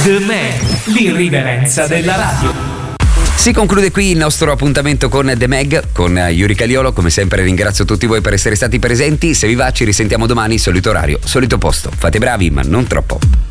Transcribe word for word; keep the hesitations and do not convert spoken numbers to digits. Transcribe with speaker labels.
Speaker 1: The Mag, l'irriverenza della radio.
Speaker 2: Si conclude qui il nostro appuntamento con The Mag, con Yuri Caliolo. Come sempre ringrazio tutti voi per essere stati presenti. Se vi va ci risentiamo domani, solito orario, solito posto. Fate bravi, ma non troppo.